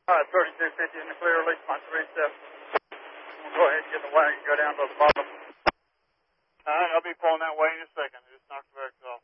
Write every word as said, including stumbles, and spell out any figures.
All right, thirty-two fifty in the clear, release my three step. We'll go ahead and get the wagon, go down to the bottom. All right, I'll be pulling that way in a second. Just knock the brakes off.